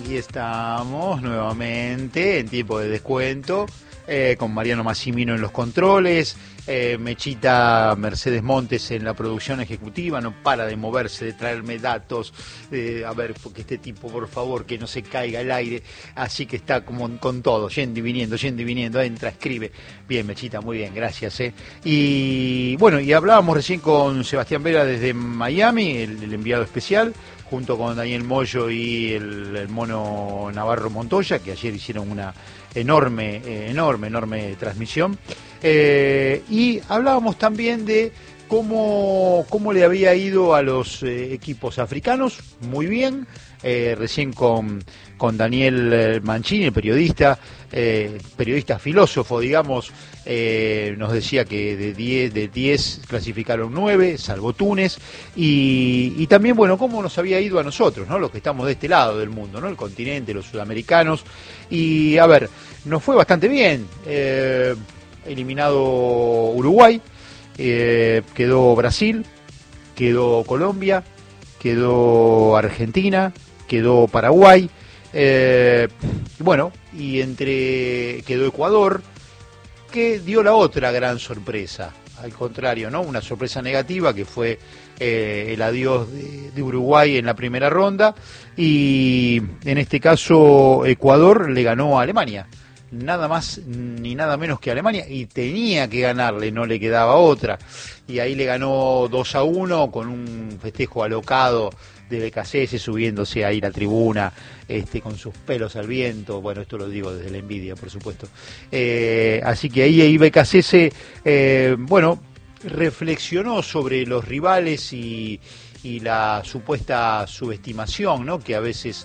Aquí estamos nuevamente en tiempo de descuento, con Mariano Massimino en los controles, Mechita Mercedes Montes en la producción ejecutiva, no para de moverse, de traerme datos, a ver, porque este tipo, por favor, que no se caiga el aire, así que está como con todo, yendo y viniendo, entra, escribe. Bien, Mechita, muy bien, gracias. Y bueno, y hablábamos recién con Sebastián Vera desde Miami, el enviado especial, junto con Daniel Moyo y el mono Navarro Montoya, que ayer hicieron una enorme transmisión. Y hablábamos también de cómo le había ido a los equipos africanos, muy bien. Recién con Daniel Mancini, el periodista filósofo, digamos, nos decía que de 10 clasificaron 9, salvo Túnez, y también, bueno, cómo nos había ido a nosotros, ¿no? Los que estamos de este lado del mundo, ¿no? El continente, los sudamericanos, y a ver, nos fue bastante bien, eliminado Uruguay, quedó Brasil, quedó Colombia, quedó Argentina, quedó Paraguay, bueno, y quedó Ecuador, que dio la otra gran sorpresa, al contrario, ¿no? Una sorpresa negativa que fue el adiós de Uruguay en la primera ronda, y en este caso Ecuador le ganó a Alemania, nada más ni nada menos que Alemania, y tenía que ganarle, no le quedaba otra, y ahí le ganó 2-1 con un festejo alocado de Becasese subiéndose ahí la tribuna, con sus pelos al viento. Bueno, esto lo digo desde la envidia, por supuesto. Así que ahí Becasese, bueno, reflexionó sobre los rivales y la supuesta subestimación, ¿no? Que a veces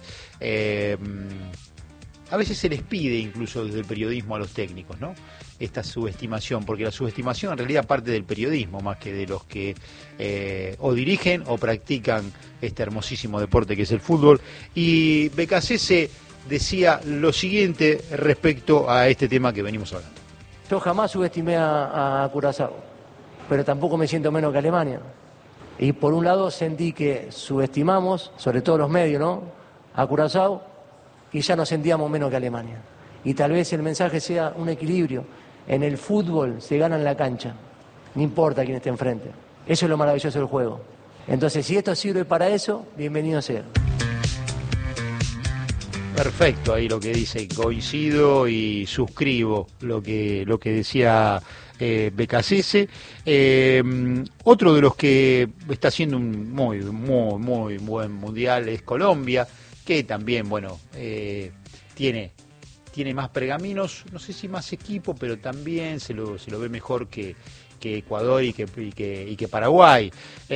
se les pide incluso desde el periodismo a los técnicos, ¿no? Esta subestimación, porque la subestimación en realidad parte del periodismo más que de los que o dirigen o practican este hermosísimo deporte que es el fútbol. Y Becasese decía lo siguiente respecto a este tema que venimos hablando. Yo jamás subestimé a Curazao, pero tampoco me siento menos que Alemania. Y por un lado sentí que subestimamos, sobre todo los medios, ¿no?, a Curazao, y ya nos sentíamos menos que Alemania. Y tal vez el mensaje sea un equilibrio. En el fútbol se gana en la cancha, no importa quién esté enfrente. Eso es lo maravilloso del juego. Entonces, si esto sirve para eso, bienvenido sea. Perfecto, ahí lo que dice, coincido y suscribo lo que decía Becasese. Otro de los que está haciendo un muy buen mundial es Colombia, que también, bueno, tiene más pergaminos, no sé si más equipo, pero también se lo ve mejor que Ecuador y que Paraguay.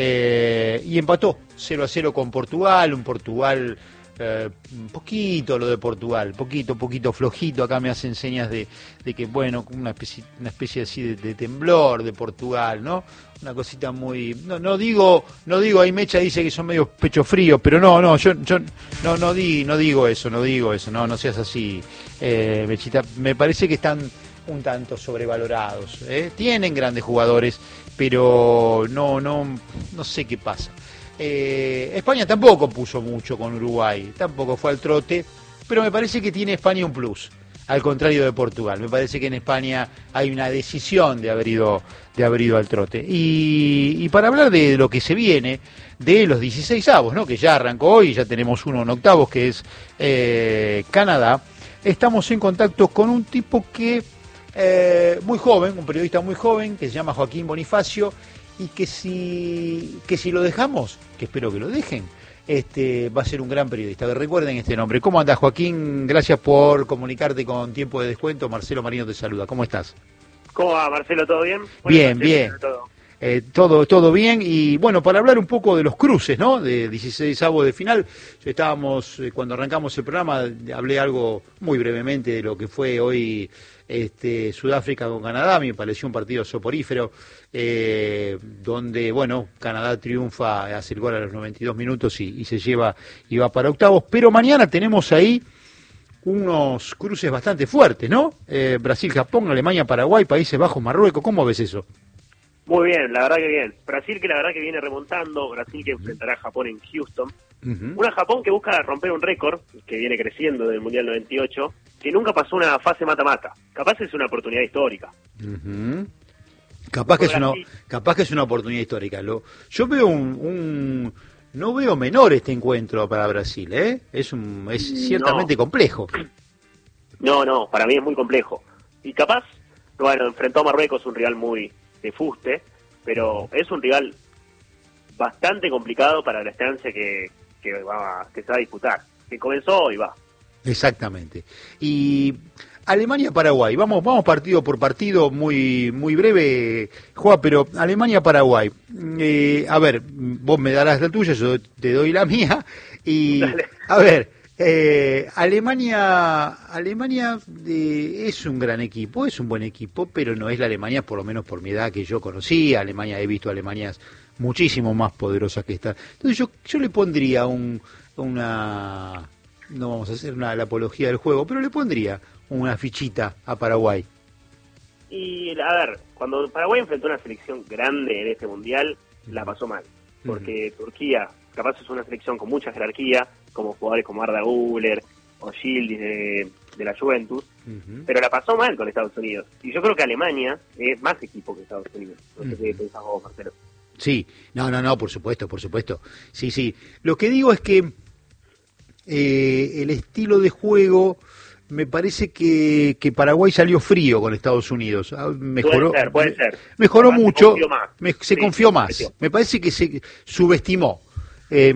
Y empató 0-0 con Portugal, un Portugal, un poquito lo de Portugal, poquito flojito. Acá me hacen señas de que, bueno, una especie así de temblor de Portugal, ¿no? Una cosita muy, no digo, ahí Mecha dice que son medio pecho frío, pero yo no digo eso, no seas así, Mechita. Me parece que están un tanto sobrevalorados, tienen grandes jugadores, pero no sé qué pasa. España tampoco puso mucho con Uruguay, tampoco fue al trote, pero me parece que tiene España un plus, al contrario de Portugal. Me parece que en España hay una decisión de haber ido al trote. Y para hablar de lo que se viene, de los 16avos, ¿no?, que ya arrancó hoy, ya tenemos uno en octavos, que es Canadá, estamos en contacto con un tipo que muy joven, un periodista muy joven, que se llama Joaquín Bonifacio, y que si lo dejamos, que espero que lo dejen, va a ser un gran periodista. Recuerden este nombre. ¿Cómo andás, Joaquín? Gracias por comunicarte con Tiempo de Descuento. Marcelo Marino te saluda. ¿Cómo estás? ¿Cómo va, Marcelo? ¿Todo bien? Bien. Todo bien. Y bueno, para hablar un poco de los cruces, ¿no?, de 16avos de final. Estábamos, cuando arrancamos el programa, hablé algo muy brevemente de lo que fue hoy Sudáfrica con Canadá. Me pareció un partido soporífero, donde, bueno, Canadá triunfa, hace el gol a los 92 minutos y va para octavos. Pero mañana tenemos ahí unos cruces bastante fuertes, ¿no? Brasil, Japón, Alemania, Paraguay, Países Bajos, Marruecos. ¿Cómo ves eso? Muy bien, la verdad que bien. Brasil que la verdad que viene remontando, Brasil que enfrentará a Japón en Houston. Una Japón que busca romper un récord, que viene creciendo del Mundial 98, que nunca pasó una fase mata-mata. Capaz es una oportunidad histórica. Capaz que es una oportunidad histórica. Yo veo no veo menor este encuentro para Brasil, ¿eh? Es ciertamente complejo. No, para mí es muy complejo. Y capaz, bueno, enfrentó a Marruecos, un rival muy de fuste, pero es un rival bastante complicado para la estancia que se va a disputar. Que comenzó y va. Exactamente. Y Alemania-Paraguay, vamos partido por partido, muy breve, Juan, pero Alemania-Paraguay. A ver, vos me darás la tuya, yo te doy la mía. Y, Dale. a ver, Alemania es un gran equipo, es un buen equipo, pero no es la Alemania, por lo menos por mi edad, que yo conocía. He visto Alemanias muchísimo más poderosas que esta. Entonces yo le pondría una... No vamos a hacer la apología del juego, pero le pondría una fichita a Paraguay. Y a ver, cuando Paraguay enfrentó una selección grande en este mundial, la pasó mal. Porque Turquía, capaz es una selección con mucha jerarquía, como jugadores como Arda Güler o Yildiz de la Juventus, pero la pasó mal con Estados Unidos. Y yo creo que Alemania es más equipo que Estados Unidos. No sé qué pensás vos, Marcelo. Sí, no, por supuesto. Sí. Lo que digo es que el estilo de juego, me parece que Paraguay salió frío con Estados Unidos. Mejoró, puede ser. Mejoró Además, mucho, se confió más. Me parece que se subestimó. Yo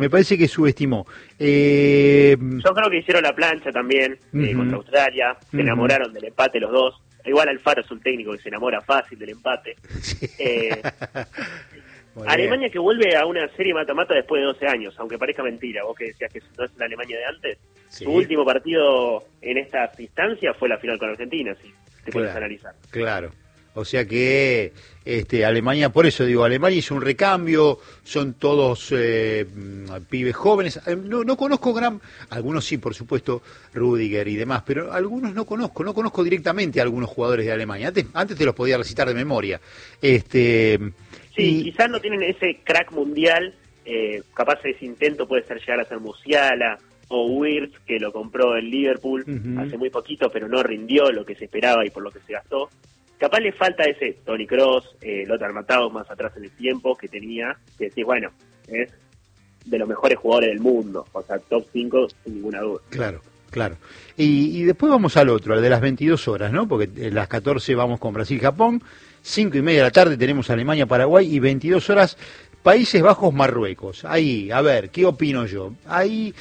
creo que hicieron la plancha también contra Australia, se enamoraron del empate los dos. Igual Alfaro es un técnico que se enamora fácil del empate. Sí. Alemania que vuelve a una serie mata-mata después de 12 años, aunque parezca mentira. Vos que decías que no es la Alemania de antes. Sí. Su último partido en estas instancias fue la final con Argentina, si te puedes analizar. Claro. O sea que Alemania, por eso digo, Alemania hizo un recambio, son todos pibes jóvenes. No conozco algunos sí, por supuesto, Rüdiger y demás, pero algunos no conozco directamente a algunos jugadores de Alemania. Antes te los podía recitar de memoria. Sí, quizás no tienen ese crack mundial, capaz ese intento puede llegar a ser Musiala o Wirtz, que lo compró el Liverpool hace muy poquito, pero no rindió lo que se esperaba y por lo que se gastó. Capaz le falta ese Toni Kroos, Lothar Matthäus más atrás en el tiempo que tenía, que decís, bueno, es de los mejores jugadores del mundo, o sea, top 5 sin ninguna duda. Claro. Y después vamos al otro, al de las 22 horas, ¿no? Porque en las 14 vamos con Brasil-Japón, 5:30 de la tarde tenemos Alemania-Paraguay y 22 horas Países Bajos-Marruecos. Ahí, a ver, ¿qué opino yo? Ahí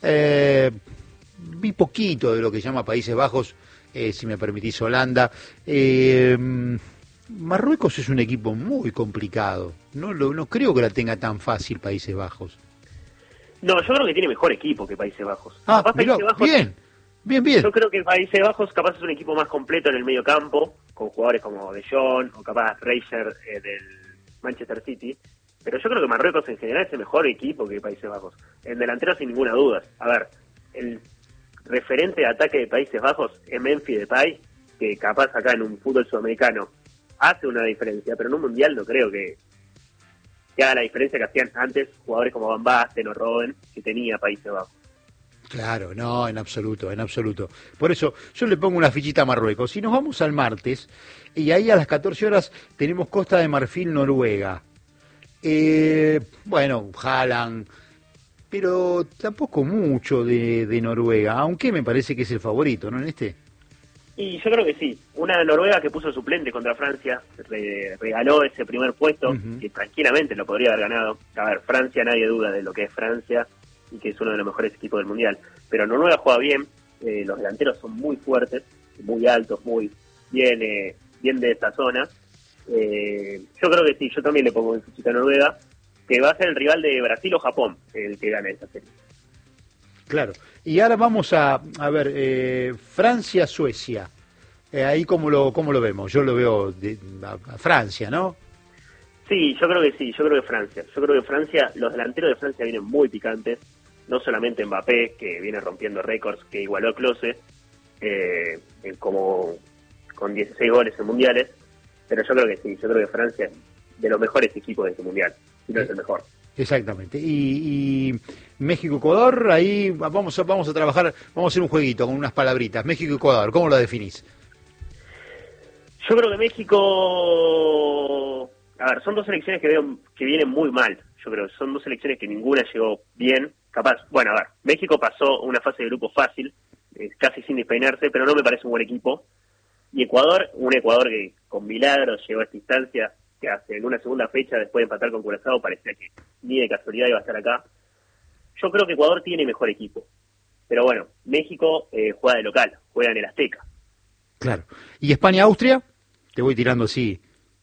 vi poquito de lo que se llama Países Bajos, si me permitís, Holanda. Marruecos es un equipo muy complicado. No creo que la tenga tan fácil Países Bajos. No, yo creo que tiene mejor equipo que Países Bajos. Mirá, Países Bajos, bien. Yo creo que Países Bajos capaz es un equipo más completo en el medio campo, con jugadores como De Jong o capaz Reiser del Manchester City. Pero yo creo que Marruecos en general es el mejor equipo que Países Bajos. En delantero sin ninguna duda. A ver, el referente de ataque de Países Bajos es Memphis Depay, que capaz acá en un fútbol sudamericano hace una diferencia, pero en un mundial no creo que haga la diferencia que hacían antes jugadores como Van Basten o Robben, que tenía Países Bajos. Claro, no, en absoluto. Por eso yo le pongo una fichita a Marruecos. Y nos vamos al martes, y ahí a las 14 horas tenemos Costa de Marfil, Noruega. Bueno, Haaland, pero tampoco mucho de Noruega, aunque me parece que es el favorito, ¿no? En este. Y yo creo que sí. Una Noruega que puso suplente contra Francia, regaló ese primer puesto, que tranquilamente lo podría haber ganado. A ver, Francia, nadie duda de lo que es Francia y que es uno de los mejores equipos del Mundial. Pero Noruega juega bien, los delanteros son muy fuertes, muy altos, muy bien de esta zona. Yo creo que sí, yo también le pongo en fichita a Noruega, que va a ser el rival de Brasil o Japón, el que gana esta serie. Claro. Y ahora vamos a ver, Francia-Suecia. Ahí cómo lo vemos. Yo lo veo a Francia, ¿no? Sí, yo creo que Francia. Yo creo que Francia, los delanteros de Francia vienen muy picantes, no solamente Mbappé, que viene rompiendo récords, que igualó a Klose, como con 16 goles en mundiales, pero yo creo que sí, yo creo que Francia de los mejores equipos de este mundial, si no es el mejor. Exactamente. Y México-Ecuador, ahí vamos a trabajar, vamos a hacer un jueguito con unas palabritas. México-Ecuador, ¿cómo lo definís? Yo creo que México, a ver, son dos selecciones que veo que vienen muy mal. Yo creo que son dos selecciones que ninguna llegó bien. Capaz, bueno, a ver, México pasó una fase de grupo fácil, casi sin despeinarse, pero no me parece un buen equipo. Y Ecuador, un Ecuador que con milagros llegó a esta instancia, que hace en una segunda fecha, después de empatar con Curazao, parecía que ni de casualidad iba a estar acá. Yo creo que Ecuador tiene mejor equipo. Pero bueno, México juega de local, juega en el Azteca. Claro. ¿Y España-Austria? Te voy tirando así.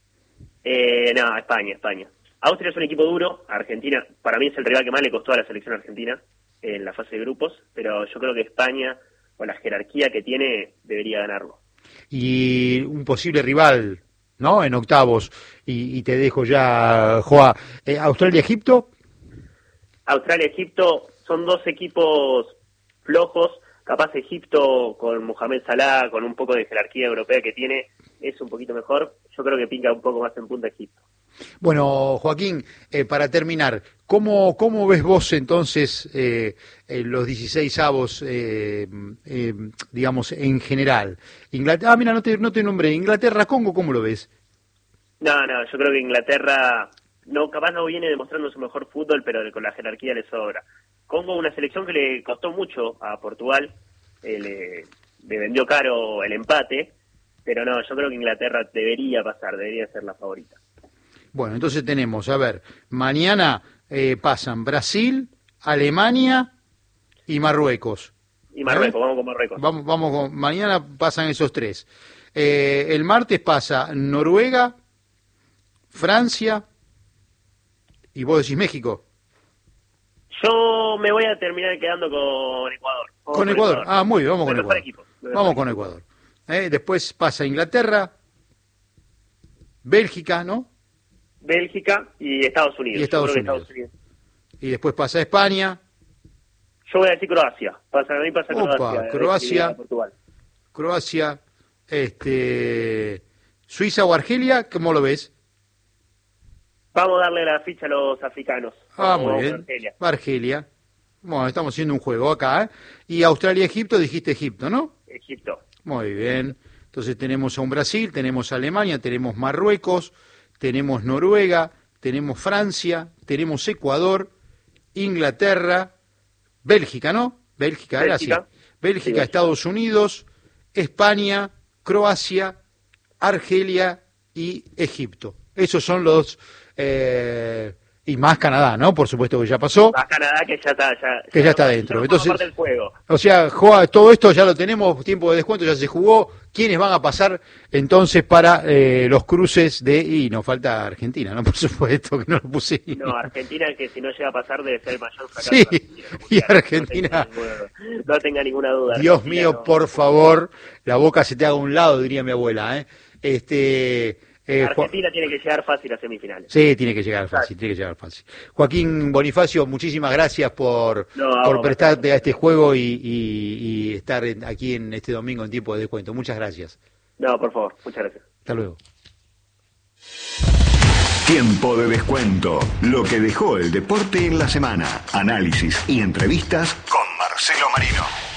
No, España. Austria es un equipo duro, Argentina, para mí es el rival que más le costó a la selección argentina en la fase de grupos, pero yo creo que España, con la jerarquía que tiene, debería ganarlo. Y un posible rival, ¿no? En octavos, y te dejo ya, Joa. ¿Australia-Egipto? Australia-Egipto son dos equipos flojos, capaz Egipto con Mohamed Salah, con un poco de jerarquía europea que tiene, es un poquito mejor. Yo creo que pinca un poco más en punta Egipto. Bueno, Joaquín, para terminar, ¿cómo ves vos entonces los 16avos, digamos, en general? Inglaterra, mira, no te nombré. Inglaterra-Congo, ¿cómo lo ves? No, yo creo que Inglaterra capaz no viene demostrando su mejor fútbol, pero con la jerarquía le sobra. Congo, una selección que le costó mucho a Portugal, le vendió caro el empate, pero no, yo creo que Inglaterra debería pasar, debería ser la favorita. Bueno, entonces tenemos, a ver, mañana pasan Brasil, Alemania y Marruecos. Y Marruecos, vamos con Marruecos. Mañana pasan esos tres. El martes pasa Noruega, Francia, y vos decís México. Yo me voy a terminar quedando con Ecuador. Con Ecuador. Ah, muy bien, vamos con Ecuador. Equipo. Vamos con Ecuador. Después pasa Inglaterra, Bélgica, ¿no? Bélgica y Estados Unidos. Estados Unidos. Y después pasa España. Yo voy a decir Croacia. A mí pasa Croacia. Portugal. Croacia, Suiza o Argelia, ¿cómo lo ves? Vamos a darle la ficha a los africanos. Muy bien. Argelia. Bueno, estamos haciendo un juego acá, ¿eh? Y Australia-Egipto, dijiste Egipto, ¿no? Egipto. Muy bien. Entonces tenemos a un Brasil, tenemos a Alemania, tenemos Marruecos, tenemos Noruega, tenemos Francia, tenemos Ecuador, Inglaterra, Bélgica, ¿no? Bélgica, era así. Bélgica, Estados Unidos, España, Croacia, Argelia y Egipto. Esos son los... y más Canadá, ¿no? Por supuesto que ya pasó. Más Canadá que ya está. Que ya está dentro. Entonces, del juego. O sea, todo esto ya lo tenemos, tiempo de descuento, ya se jugó. ¿Quiénes van a pasar entonces para los cruces de... Y nos falta Argentina, ¿no? Por supuesto que no lo puse. No, Argentina, que si no llega a pasar debe ser el mayor fracaso. Sí, y Argentina... No tenga ninguna duda. Dios mío, por favor, la boca se te haga a un lado, diría mi abuela, ¿eh? Argentina tiene que llegar fácil a semifinales. Sí, tiene que llegar fácil. Joaquín Bonifacio, muchísimas gracias por prestarte a este juego y estar aquí en este domingo en tiempo de descuento. Muchas gracias. No, por favor, muchas gracias. Hasta luego. Tiempo de descuento. Lo que dejó el deporte en la semana. Análisis y entrevistas con Marcelo Marino.